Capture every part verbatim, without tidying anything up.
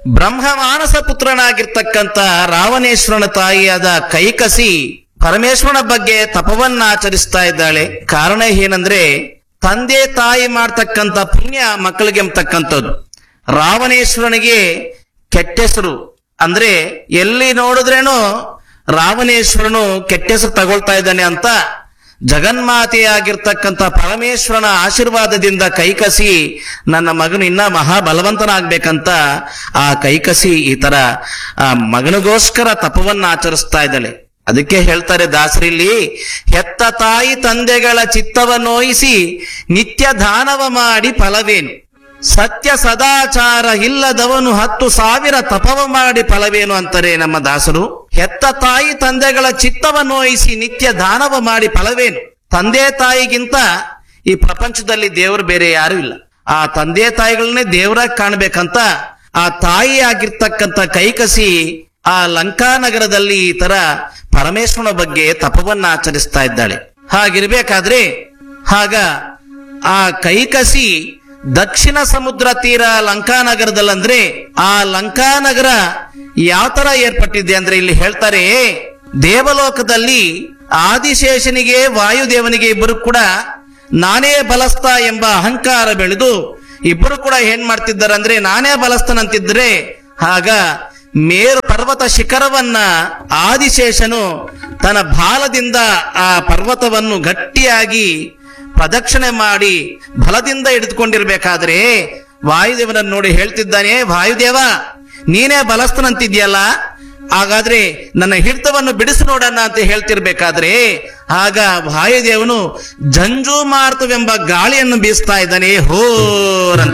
ಬ್ರಹ್ಮ ಮಾನಸ ಪುತ್ರನಾಗಿರ್ತಕ್ಕಂಥ ರಾವಣೇಶ್ವರನ ತಾಯಿಯಾದ ಕೈಕಸಿ ಪರಮೇಶ್ವರನ ಬಗ್ಗೆ ತಪವನ್ನ ಆಚರಿಸ್ತಾ ಇದ್ದಾಳೆ. ಕಾರಣ ಏನಂದ್ರೆ ತಂದೆ ತಾಯಿ ಮಾಡ್ತಕ್ಕಂಥ ಪುಣ್ಯ ಮಕ್ಕಳಿಗೆ ಎಂಬತಕ್ಕಂಥದ್ದು. ರಾವಣೇಶ್ವರನಿಗೆ ಕೆಟ್ಟ ಹೆಸರು, ಅಂದ್ರೆ ಎಲ್ಲಿ ನೋಡಿದ್ರೇನು ರಾವಣೇಶ್ವರನು ಕೆಟ್ಟ ಹೆಸರು ತಗೊಳ್ತಾ ಇದ್ದಾನೆ ಅಂತ ಜಗನ್ಮಾತೆಯಾಗಿರ್ತಕ್ಕಂಥ ಪರಮೇಶ್ವರನ ಆಶೀರ್ವಾದದಿಂದ ಕೈಕಸಿ ನನ್ನ ಮಗನು ಇನ್ನ ಮಹಾಬಲವಂತನಾಗ್ಬೇಕಂತ ಆ ಕೈಕಸಿ ಈ ತರ ಆ ಮಗನಿಗೋಸ್ಕರ ತಪವನ್ನ ಆಚರಿಸ್ತಾ ಇದ್ದಾಳೆ. ಅದಕ್ಕೆ ಹೇಳ್ತಾರೆ ದಾಸರಿಲ್ಲಿ, ಹೆತ್ತ ತಾಯಿ ತಂದೆಗಳ ಚಿತ್ತವನ್ನೋಯಿಸಿ ನಿತ್ಯ ದಾನವ ಮಾಡಿ ಫಲವೇನು, ಸತ್ಯ ಸದಾಚಾರ ಇಲ್ಲದವನು ಹತ್ತು ಸಾವಿರ ತಪವ ಮಾಡಿ ಫಲವೇನು ಅಂತಾರೆ ನಮ್ಮ ದಾಸರು. ಹೆತ್ತ ತಾಯಿ ತಂದೆಗಳ ಚಿತ್ತವನ್ನೋಯಿಸಿ ನಿತ್ಯ ದಾನವ ಮಾಡಿ ಫಲವೇನು. ತಂದೆ ತಾಯಿಗಿಂತ ಈ ಪ್ರಪಂಚದಲ್ಲಿ ದೇವರು ಬೇರೆ ಯಾರು ಇಲ್ಲ. ಆ ತಂದೆ ತಾಯಿಗಳನ್ನೇ ದೇವರಾಗಿ ಕಾಣ್ಬೇಕಂತ ಆ ತಾಯಿ ಆಗಿರ್ತಕ್ಕಂಥ ಕೈಕಸಿ ಆ ಲಂಕಾನಗರದಲ್ಲಿ ಈ ತರ ಪರಮೇಶ್ವರನ ಬಗ್ಗೆ ತಪವನ್ನ ಆಚರಿಸ್ತಾ ಇದ್ದಾಳೆ. ಹಾಗಿರ್ಬೇಕಾದ್ರೆ ಆಗ ಆ ಕೈಕಸಿ ದಕ್ಷಿಣ ಸಮುದ್ರ ತೀರ ಲಂಕಾನಗರದಲ್ಲಂದ್ರೆ ಆ ಲಂಕಾನಗರ ಯಾವ ತರ ಏರ್ಪಟ್ಟಿದೆ ಅಂದ್ರೆ ಇಲ್ಲಿ ಹೇಳ್ತಾರೆ, ದೇವಲೋಕದಲ್ಲಿ ಆದಿಶೇಷನಿಗೆ ವಾಯುದೇವನಿಗೆ ಇಬ್ಬರು ಕೂಡ ನಾನೇ ಬಲಸ್ತ ಎಂಬ ಅಹಂಕಾರ ಬೆಳೆದು ಇಬ್ಬರು ಕೂಡ ಏನ್ ಮಾಡ್ತಿದ್ದಾರೆ ಅಂದ್ರೆ ನಾನೇ ಬಲಸ್ತನಂತಿದ್ರೆ, ಆಗ ಮೇರು ಪರ್ವತ ಶಿಖರವನ್ನ ಆದಿಶೇಷನು ತನ್ನ ಬಾಲದಿಂದ ಆ ಪರ್ವತವನ್ನು ಗಟ್ಟಿಯಾಗಿ ಪ್ರದಕ್ಷಿಣೆ ಮಾಡಿ ಬಲದಿಂದ ಹಿಡಿದುಕೊಂಡಿರ್ಬೇಕಾದ್ರೆ ವಾಯುದೇವನನ್ನು ನೋಡಿ ಹೇಳ್ತಿದ್ದಾನೆ, ವಾಯುದೇವ ನೀನೇ ಬಲಸ್ತನಂತಿದ್ಯಲ್ಲ, ಹಾಗಾದ್ರೆ ನನ್ನ ಹಿಡಿತವನ್ನು ಬಿಡಿಸಿ ನೋಡೋಣ ಅಂತ ಹೇಳ್ತಿರ್ಬೇಕಾದ್ರೆ ಆಗ ವಾಯುದೇವನು ಜಂಜೂ ಮಾರ್ತವೆಂಬ ಗಾಳಿಯನ್ನು ಬೀಸ್ತಾ ಇದ್ದಾನೆ ಹೋರಂತ.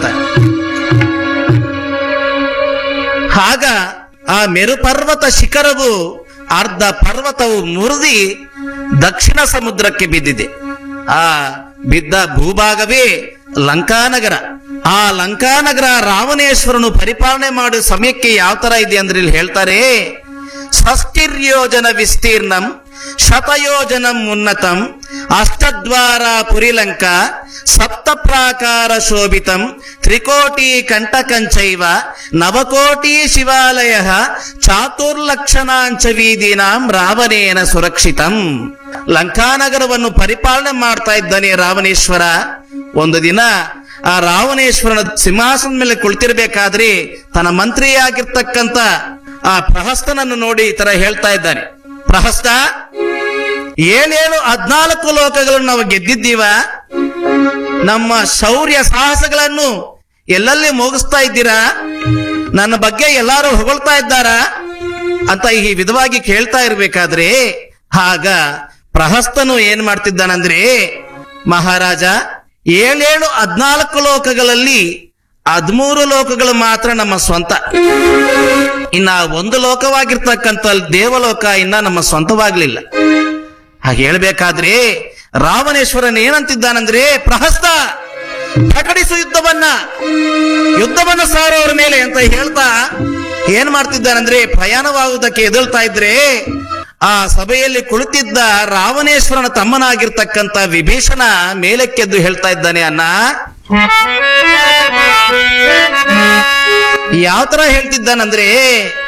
ಆಗ ಆ ಮೇರುಪರ್ವತ ಶಿಖರವು ಅರ್ಧ ಪರ್ವತವು ಮುರಿದಿ ದಕ್ಷಿಣ ಸಮುದ್ರಕ್ಕೆ ಬಿದ್ದಿದೆ. ಆ ಬಿದ್ದ ಭೂಭಾಗವೇ ಲಂಕಾನಗರ. ಆ ಲಂಕಾನಗರ ರಾವಣೇಶ್ವರನು ಪರಿಪಾಲನೆ ಮಾಡುವ ಸಮಯಕ್ಕೆ ಯಾವ ತರ ಇದೆ ಅಂದ್ರೆ ಇಲ್ಲಿ ಹೇಳ್ತಾರೆ, ಷಷ್ಟಿರ್ಯೋಜನ ವಿಸ್ತೀರ್ಣಂ ಶತಯೋಜನಂ ಉನ್ನತಂ ಅಷ್ಟದ್ವಾರ ಪುರಿಲಂಕ ಸಪ್ತ ಪ್ರಾಕಾರ ಶೋಭಿತಂ ತ್ರಿಕೋಟಿ ಕಂಟಕಂಚೈವ ನವಕೋಟಿ ಶಿವಾಲಯ ಚಾತುರ್ಲಕ್ಷಣಾಂಚ ವೀದೀನಾಂ ರಾವಣೇನ ಸುರಕ್ಷಿತಂ. ಲಂಕಾನಗರವನ್ನು ಪರಿಪಾಲನೆ ಮಾಡ್ತಾ ಇದ್ದಾನೆ ರಾವಣೇಶ್ವರ. ಒಂದು ದಿನ ಆ ರಾವಣೇಶ್ವರನ ಸಿಂಹಾಸನದ ಮೇಲೆ ಕುಳಿತಿರ್ಬೇಕಾದ್ರೆ ತನ್ನ ಮಂತ್ರಿಯಾಗಿರ್ತಕ್ಕಂಥ ಆ ಪ್ರಹಸ್ತನನ್ನು ನೋಡಿ ಈ ತರ ಹೇಳ್ತಾ ಇದ್ದಾನೆ, ಪ್ರಹಸ್ತ ಏನೇನು ಹದ್ನಾಲ್ಕು ಲೋಕಗಳನ್ನು ನಾವು ಗೆದ್ದಿದ್ದೀವ, ನಮ್ಮ ಶೌರ್ಯ ಸಾಹಸಗಳನ್ನು ಎಲ್ಲೆಲ್ಲಿ ಮುಗಿಸ್ತಾ ಇದ್ದೀರಾ, ನನ್ನ ಬಗ್ಗೆ ಎಲ್ಲಾರು ಹೊಗಳ್ತಾ ಇದ್ದಾರ ಅಂತ ಈ ವಿಧವಾಗಿ ಕೇಳ್ತಾ ಇರ್ಬೇಕಾದ್ರೆ ಆಗ ಪ್ರಹಸ್ತನು ಏನ್ ಮಾಡ್ತಿದ್ದಾನಂದ್ರೆ, ಮಹಾರಾಜ ಏಳೇಳು ಹದ್ನಾಲ್ಕು ಲೋಕಗಳಲ್ಲಿ ಹದ್ಮೂರು ಲೋಕಗಳು ಮಾತ್ರ ನಮ್ಮ ಸ್ವಂತ, ಇನ್ನ ಒಂದು ಲೋಕವಾಗಿರ್ತಕ್ಕಂಥ ದೇವಲೋಕ ಇನ್ನ ನಮ್ಮ ಸ್ವಂತವಾಗ್ಲಿಲ್ಲ. ಹಾಗೆ ಹೇಳ್ಬೇಕಾದ್ರೆ ರಾವಣೇಶ್ವರನ್ ಏನಂತಿದ್ದಾನಂದ್ರೆ, ಪ್ರಹಸ್ತ ಪ್ರಕಟಿಸು ಯುದ್ಧವನ್ನ, ಯುದ್ಧವನ್ನ ಸಾರೋರ ಮೇಲೆ ಅಂತ ಹೇಳ್ತಾ ಏನ್ ಮಾಡ್ತಿದ್ದಾನಂದ್ರೆ ಪ್ರಯಾಣವಾಗುವುದಕ್ಕೆ ಎದುಳ್ತಾ ಇದ್ರೆ ಆ ಸಭೆಯಲ್ಲಿ ಕುಳಿತಿದ್ದ ರಾವಣೇಶ್ವರನ ತಮ್ಮನಾಗಿರ್ತಕ್ಕಂಥ ವಿಭೀಷಣ ಮೇಲಕ್ಕೆದ್ದು ಹೇಳ್ತಾ ಇದ್ದಾನೆ, ಅಣ್ಣ ಯಾವ ತರ ಹೇಳ್ತಿದ್ದಾನಂದ್ರೆ